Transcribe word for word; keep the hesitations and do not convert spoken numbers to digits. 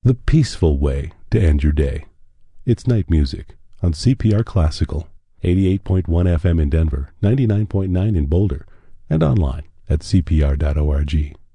the peaceful way to end your day. It's Night Music on C P R Classical, eighty-eight point one F M in Denver, ninety-nine point nine in Boulder, and online at C P R dot org.